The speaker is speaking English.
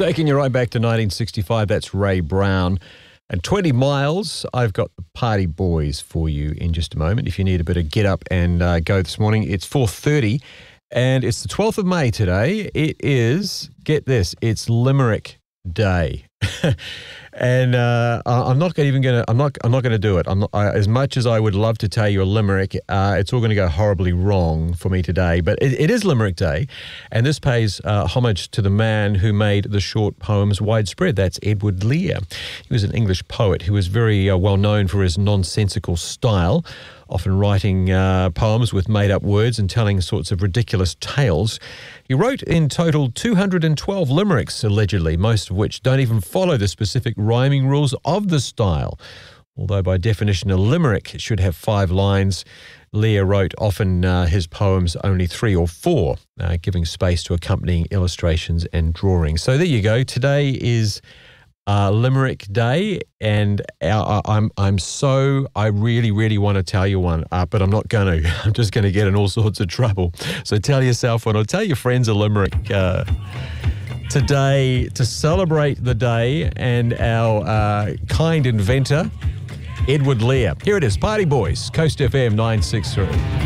Taking you right back to 1965, that's Ray Brown. And 20 miles, I've got the Party Boys for you in just a moment. If you need a bit of get up and go this morning, it's 4:30 and it's the 12th of May today. It is, get this, it's Limerick Day. And I'm not going to do it. As much as I would love to tell you a limerick, it's all going to go horribly wrong for me today. But it is Limerick Day, and this pays homage to the man who made the short poems widespread. That's Edward Lear. He was an English poet who was very well known for his nonsensical style, often writing poems with made-up words and telling sorts of ridiculous tales. He wrote in total 212 limericks, allegedly, most of which don't even follow the specific rhyming rules of the style. Although by definition a limerick should have 5 lines, Lear wrote often his poems only 3 or 4, giving space to accompanying illustrations and drawings. So there you go. Today is Limerick Day, and I really want to tell you one, but I'm not going to. I'm just going to get in all sorts of trouble. So tell yourself one, or tell your friends a limerick today to celebrate the day and our kind inventor, Edward Lear. Here it is, Party Boys, Coast FM 963.